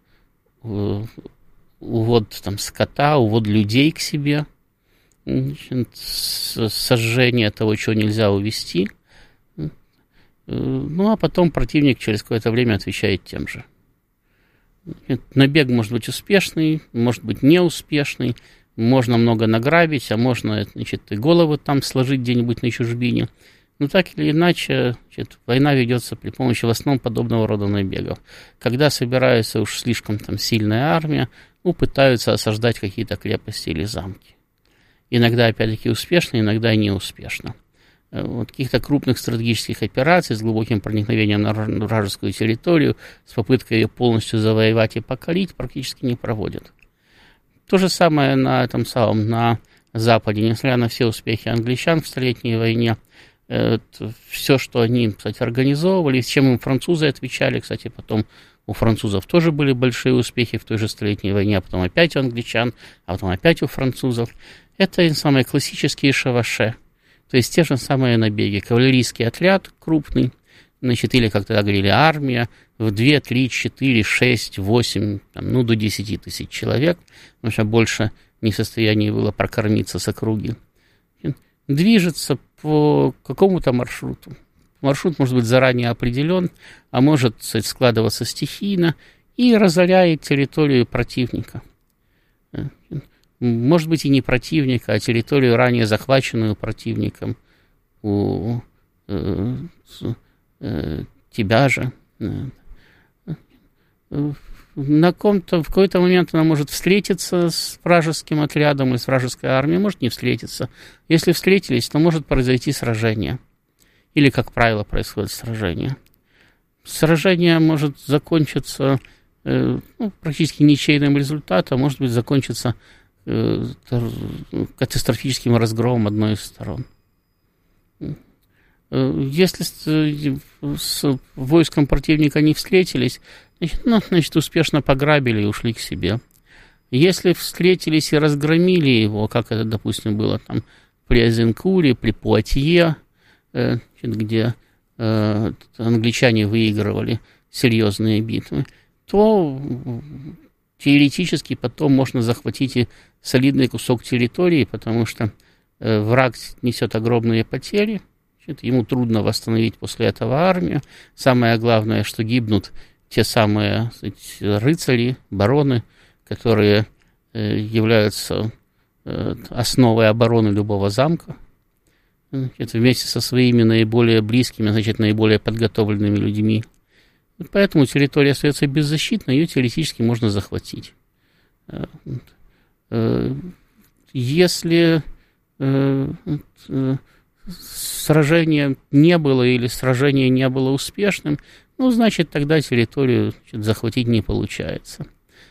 Speaker 6: увод там скота, увод людей к себе, сожжение того, чего нельзя увести. Ну, а потом противник через какое-то время отвечает тем же. Набег может быть успешный, может быть неуспешный, можно много награбить, а можно, значит, и головы там сложить где-нибудь на чужбине. Но так или иначе, значит, война ведется при помощи в основном подобного рода набегов. Когда собирается уж слишком там сильная армия, пытаются осаждать какие-то крепости или замки. Иногда, опять-таки, успешно, иногда неуспешно. Вот каких-то крупных стратегических операций с глубоким проникновением на вражескую территорию, с попыткой ее полностью завоевать и покорить, практически не проводят. То же самое на этом самом, на Западе. Несмотря на все успехи англичан в Столетней войне, все, что они, кстати, организовывали, с чем им французы отвечали, кстати, потом у французов тоже были большие успехи в той же Столетней войне, а потом опять у англичан, а потом опять у французов. Это самые классические шаваше, то есть те же самые набеги. Кавалерийский отряд крупный, значит, или, как тогда говорили, армия в 2, 3, 4, 6, 8, там, до 10 тысяч человек, потому что больше не в состоянии было прокормиться с округи. Движется по какому-то маршруту. Маршрут может быть заранее определен, а может, кстати, складываться стихийно и разоряет территорию противника. Может быть, и не противника, а территорию, ранее захваченную противником у тебя же. В какой-то момент она может встретиться с вражеским отрядом или с вражеской армией, может не встретиться. Если встретились, то может произойти сражение. Или, как правило, происходит сражение. Сражение может закончиться практически ничейным результатом, может быть, закончиться катастрофическим разгромом одной из сторон. Если с войском противника не встретились, значит, успешно пограбили и ушли к себе. Если встретились и разгромили его, как это, допустим, было там при Азенкуре, при Пуатье, где англичане выигрывали серьезные битвы, то теоретически потом можно захватить и солидный кусок территории, потому что враг несет огромные потери, ему трудно восстановить после этого армию. Самое главное, что гибнут те самые, рыцари, бароны, которые являются основой обороны любого замка. Это вместе со своими наиболее близкими, наиболее подготовленными людьми. Поэтому территория остается беззащитной, ее теоретически можно захватить. Если сражения не было или сражение не было успешным, значит, тогда территорию захватить не получается.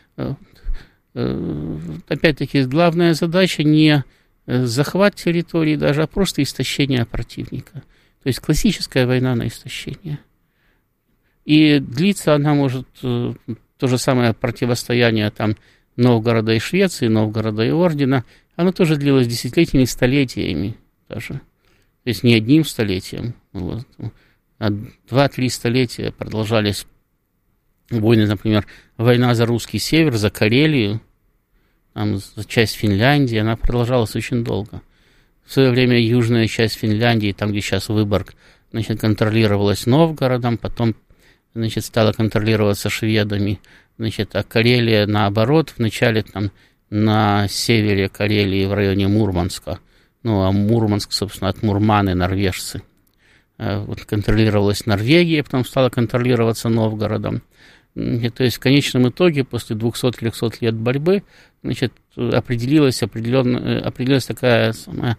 Speaker 6: Опять-таки, главная задача не захват территории даже, а просто истощение противника. То есть классическая война на истощение. И длиться она может то же самое противостояние там Новгорода и Швеции, Новгорода и Ордена, оно тоже длилось десятилетиями, столетиями даже. То есть не одним столетием, а 2-3 столетия продолжались войны, например, война за русский север, за Карелию, там, за часть Финляндии, она продолжалась очень долго. В свое время южная часть Финляндии, там, где сейчас Выборг, контролировалась Новгородом, потом, стала контролироваться шведами, а Карелия, наоборот, вначале там на севере Карелии, в районе Мурманска, а Мурманск, собственно, от Мурманы, норвежцы, контролировалась Норвегия, потом стала контролироваться Новгородом. То есть в конечном итоге, после 200-300 лет борьбы, определилась такая самая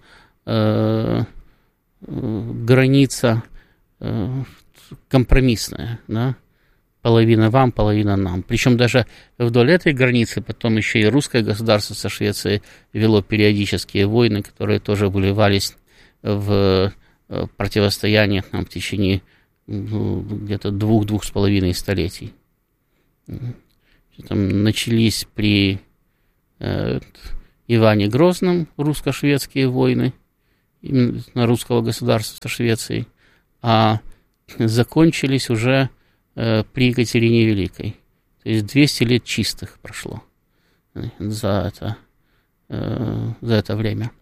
Speaker 6: граница компромиссная, да? половина вам, половина нам. Причем даже вдоль этой границы потом еще и русское государство со Швецией вело периодические войны, которые тоже выливались в противостояние в течение где-то 2-2,5 столетий. Там начались при Иване Грозном русско-шведские войны, именно русского государства со Швецией, а закончились уже при Екатерине Великой. То есть 200 лет чистых прошло за это время.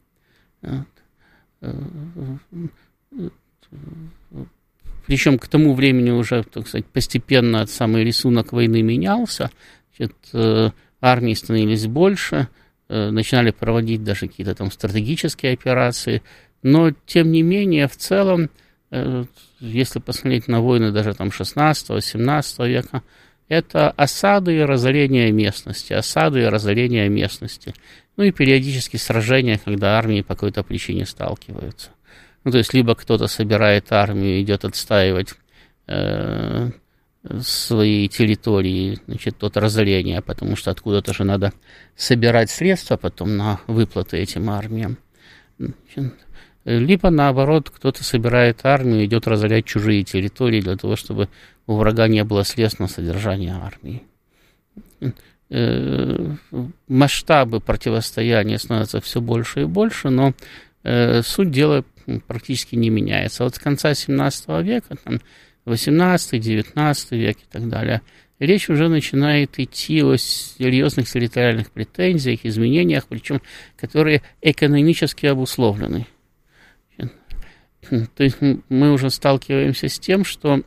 Speaker 6: Причем к тому времени уже, так сказать, постепенно самый рисунок войны менялся. Армии становились больше, начинали проводить даже какие-то там стратегические операции. Но, тем не менее, в целом, если посмотреть на войны даже там 16-17 века, это осады и разорение местности, ну и периодически сражения, когда армии по какой-то причине сталкиваются. Ну, то есть, либо кто-то собирает армию, идет отстаивать свои территории, значит, от разорения, потому что откуда-то же надо собирать средства потом на выплаты этим армиям. Либо, наоборот, кто-то собирает армию, идет разорять чужие территории для того, чтобы у врага не было средств на содержание армии. Масштабы противостояния становятся все больше и больше, но суть дела практически не меняется. Вот с конца 17 века, там, 18-19 век и так далее, речь уже начинает идти о серьезных территориальных претензиях, изменениях, причем которые экономически обусловлены. То есть мы уже сталкиваемся с тем, что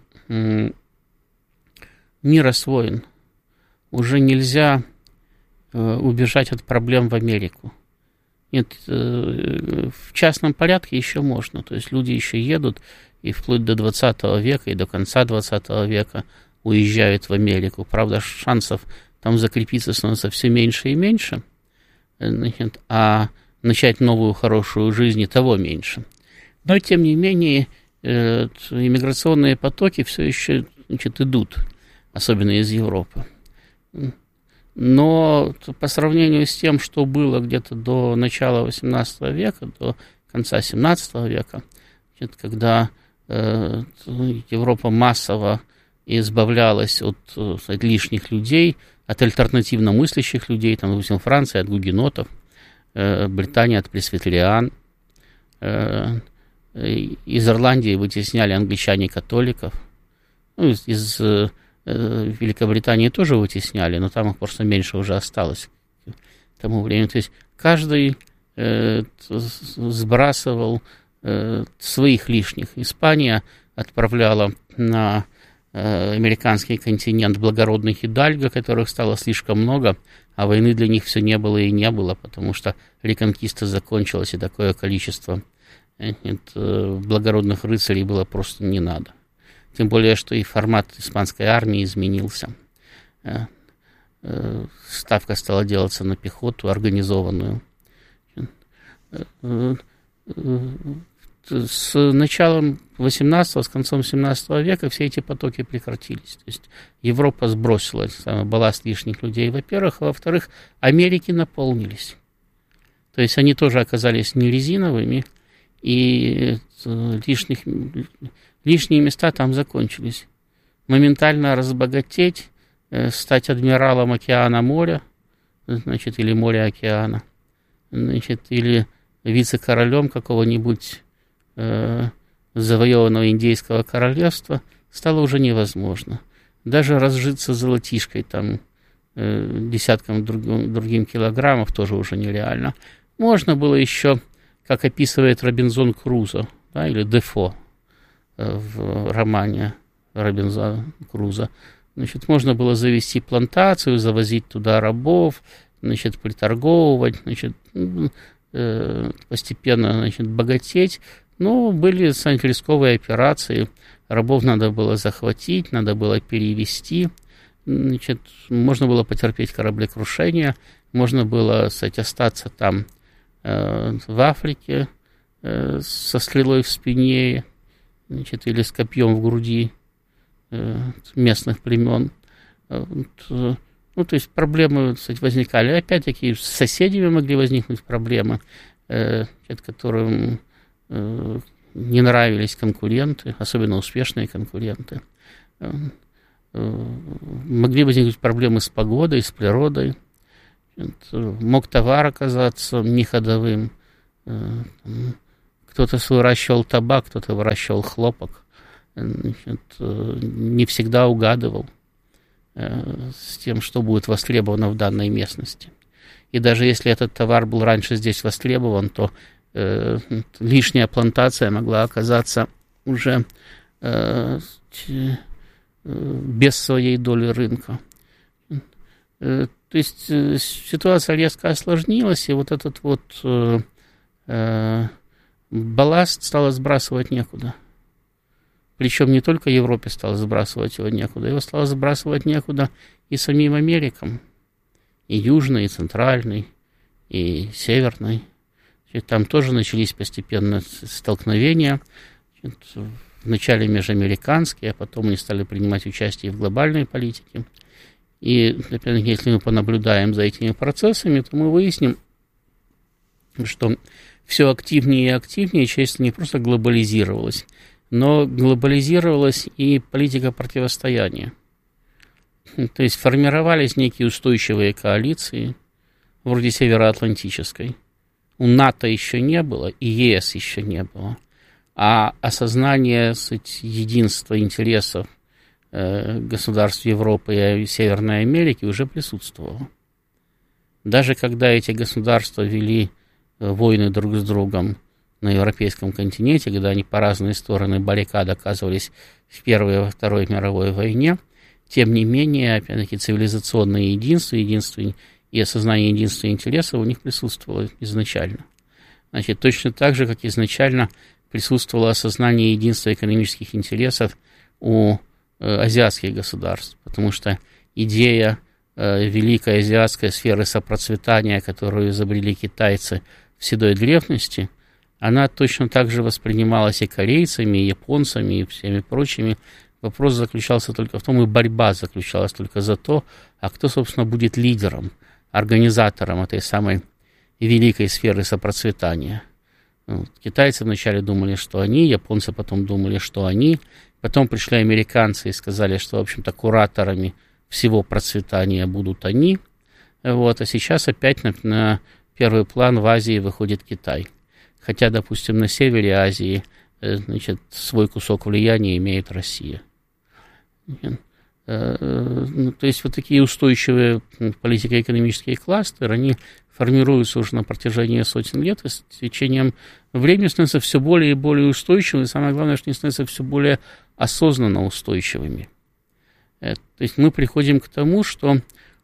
Speaker 6: мир освоен. Уже нельзя убежать от проблем в Америку. Нет, в частном порядке еще можно. То есть люди еще едут и вплоть до 20 века и до конца 20 века уезжают в Америку. Правда, шансов там закрепиться становится все меньше и меньше, а начать новую хорошую жизнь и того меньше. Но, тем не менее, иммиграционные потоки все еще, значит, идут, особенно из Европы. Но по сравнению с тем, что было где-то до начала XVIII века, до конца XVII века, значит, когда Европа массово избавлялась от лишних людей, от альтернативно мыслящих людей, там, допустим, Франция от гугенотов, Британия от пресвитериан, из Ирландии вытесняли англичане-католиков, ну, из Великобритании тоже вытесняли, но там их просто меньше уже осталось к тому времени. То есть каждый сбрасывал своих лишних. Испания отправляла на американский континент благородных идальго, которых стало слишком много, а войны для них все не было и не было, потому что реконкиста закончилась, и такое количество благородных рыцарей было просто не надо. Тем более, что и формат испанской армии изменился. Ставка стала делаться на пехоту организованную. С началом 18-го, с концом 17 века все эти потоки прекратились. То есть Европа сбросила балласт лишних людей, во-первых, а во-вторых, Америки наполнились. То есть они тоже оказались не резиновыми, и лишние места там закончились. Моментально разбогатеть, стать адмиралом океана-моря, значит, или моря-океана, значит, или вице-королем какого-нибудь завоеванного индейского королевства стало уже невозможно. Даже разжиться золотишкой, там, десятком другим килограммов тоже уже нереально. Можно было еще, как описывает Робинзон Крузо, да, или Дефо в романе Робинзона Крузо, значит, можно было завести плантацию, завозить туда рабов, значит, приторговывать, значит, постепенно, значит, богатеть. Но были рисковые операции, рабов надо было захватить, надо было перевести, значит, можно было потерпеть кораблекрушение, можно было, кстати, остаться там в Африке со стрелой в спине, значит, или с копьем в груди, местных племен. То есть проблемы, кстати, возникали. Опять-таки, с соседями могли возникнуть проблемы, которым не нравились конкуренты, особенно успешные конкуренты. Могли возникнуть проблемы с погодой, с природой. Мог товар оказаться неходовым. Кто-то выращивал табак, кто-то выращивал хлопок. Не всегда угадывал с тем, что будет востребовано в данной местности. И даже если этот товар был раньше здесь востребован, то лишняя плантация могла оказаться уже без своей доли рынка. То есть ситуация резко осложнилась, и вот этот вот балласт стало сбрасывать некуда. Причем не только Европе стало сбрасывать его некуда, его стало сбрасывать некуда и самим Америкам, и южной, и центральной, и северной. Там тоже начались постепенно столкновения, вначале межамериканские, а потом они стали принимать участие в глобальной политике. И, опять-таки, если мы понаблюдаем за этими процессами, то мы выясним, что все активнее и активнее часть не просто глобализировалась, но глобализировалась и политика противостояния. То есть формировались некие устойчивые коалиции, вроде Североатлантической. У НАТО еще не было, и ЕС еще не было. А осознание единства интересов государств Европы и Северной Америки уже присутствовало. Даже когда эти государства вели войны друг с другом на европейском континенте, когда они по разные стороны баррикад оказывались в Первой и во Второй мировой войне, тем не менее, опять-таки, цивилизационное единство и осознание единства интересов у них присутствовало изначально. Значит, точно так же, как изначально присутствовало осознание единства экономических интересов у азиатских государств, потому что идея великой азиатской сферы сопроцветания, которую изобрели китайцы в седой древности, она точно так же воспринималась и корейцами, и японцами, и всеми прочими. Вопрос заключался только в том, и борьба заключалась только за то, а кто, собственно, будет лидером, организатором этой самой великой сферы сопроцветания. Китайцы вначале думали, что они, японцы потом думали, что они, потом пришли американцы и сказали, что, в общем-то, кураторами всего процветания будут они. А сейчас опять на первый план в Азии выходит Китай. Хотя, допустим, на севере Азии, свой кусок влияния имеет Россия. То есть вот такие устойчивые политико-экономические кластеры, они формируются уже на протяжении сотен лет, и с течением времени становятся все более и более устойчивыми, и самое главное, что они становятся все более осознанно устойчивыми. То есть мы приходим к тому, что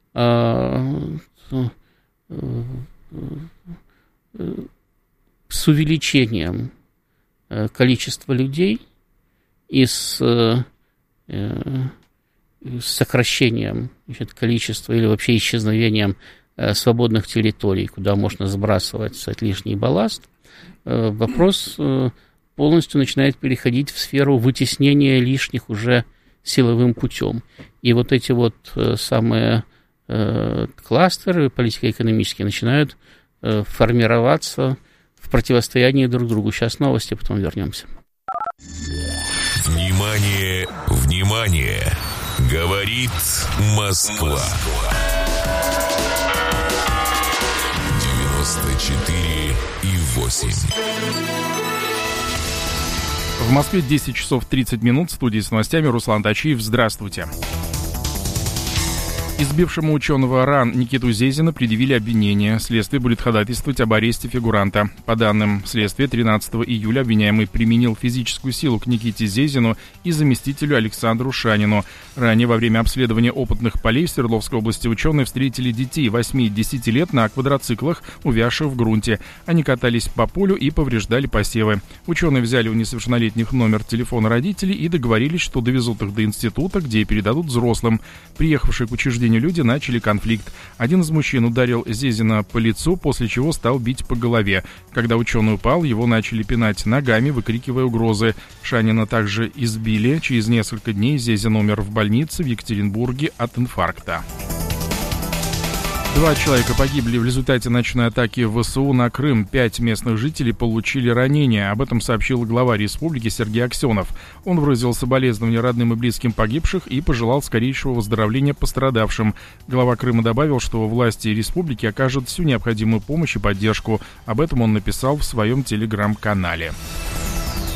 Speaker 6: с увеличением количества людей и с сокращением количества или вообще исчезновением свободных территорий, куда можно сбрасывать лишний балласт, вопрос полностью начинает переходить в сферу вытеснения лишних уже силовым путем. И вот эти вот самые кластеры политико-экономические начинают формироваться в противостоянии друг другу. Сейчас новости, потом вернемся.
Speaker 2: Внимание, внимание! Говорит Москва. 94,8.
Speaker 3: В Москве 10 часов 30 минут. В студии с новостями Руслан Тачиев. Здравствуйте. Избившему ученого РАН Никиту Зезина предъявили обвинение. Следствие будет ходатайствовать об аресте фигуранта. По данным следствия, 13 июля обвиняемый применил физическую силу к Никите Зезину и заместителю Александру Шанину. Ранее во время обследования опытных полей в Свердловской области ученые встретили детей 8 и 10 лет на квадроциклах, увязших в грунте. Они катались по полю и повреждали посевы. Ученые взяли у несовершеннолетних номер телефона родителей и договорились, что довезут их до института, где передадут взрослым. Приехавшие к учреждению нападению люди начали конфликт. Один из мужчин ударил Зезина по лицу, после чего стал бить по голове. Когда ученый упал, его начали пинать ногами, выкрикивая угрозы. Шанина также избили. Через несколько дней Зезин умер в больнице в Екатеринбурге от инфаркта. 2 человека погибли в результате ночной атаки ВСУ на Крым. 5 местных жителей получили ранения. Об этом сообщил глава республики Сергей Аксенов. Он выразил соболезнования родным и близким погибших и пожелал скорейшего выздоровления пострадавшим. Глава Крыма добавил, что власти республики окажут всю необходимую помощь и поддержку. Об этом он написал в своем телеграм-канале.